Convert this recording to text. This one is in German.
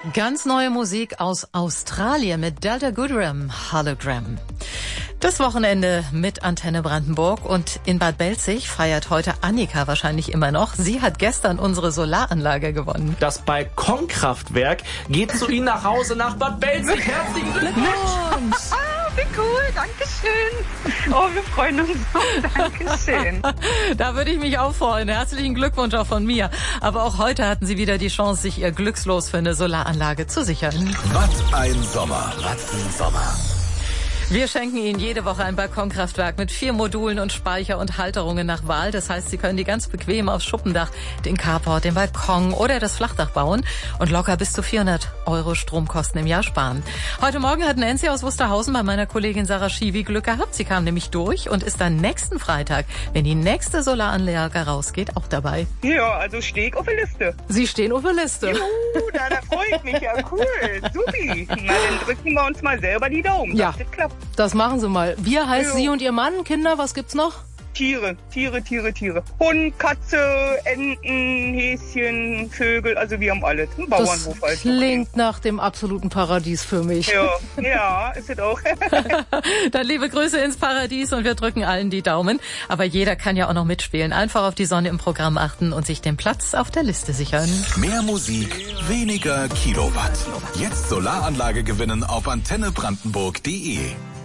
Ganz neue Musik aus Australien mit Delta Goodrem, Hologram. Das Wochenende mit Antenne Brandenburg und in Bad Belzig feiert heute Annika wahrscheinlich immer noch. Sie hat gestern unsere Solaranlage gewonnen. Das Balkonkraftwerk geht zu Ihnen nach Hause nach Bad Belzig. Herzlichen Glückwunsch! Wie cool, Dankeschön. Oh, wir freuen uns so, Dankeschön. Da würde ich mich auch freuen. Herzlichen Glückwunsch auch von mir. Aber auch heute hatten Sie wieder die Chance, sich Ihr Glückslos für eine Solaranlage zu sichern. Was ein Sommer, was ein Sommer. Wir schenken Ihnen jede Woche ein Balkonkraftwerk mit 4 Modulen und Speicher und Halterungen nach Wahl. Das heißt, Sie können die ganz bequem aufs Schuppendach, den Carport, den Balkon oder das Flachdach bauen und locker bis zu 400 € Stromkosten im Jahr sparen. Heute Morgen hat Nancy aus Wusterhausen bei meiner Kollegin Sarah Schiwi Glück gehabt. Sie kam nämlich durch und ist dann nächsten Freitag, wenn die nächste Solaranlage rausgeht, auch dabei. Ja, also stehe ich auf der Liste. Sie stehen auf der Liste. Juhu, da freue ich mich. Ja, cool. Supi. Na, dann drücken wir uns mal selber die Daumen. Ja. Das klappt. Das machen Sie mal. Wir heißt Jo. Sie und Ihr Mann. Kinder, was gibt's noch? Tiere. Hund, Katze, Enten, Häschen, Vögel, also wir haben alles. Ein Bauernhof Das halt. klingt nach dem absoluten Paradies für mich. Ja, ist es auch. Dann liebe Grüße ins Paradies und wir drücken allen die Daumen. Aber jeder kann ja auch noch mitspielen. Einfach auf die Sonne im Programm achten und sich den Platz auf der Liste sichern. Mehr Musik, weniger Kilowatt. Jetzt Solaranlage gewinnen auf antennebrandenburg.de.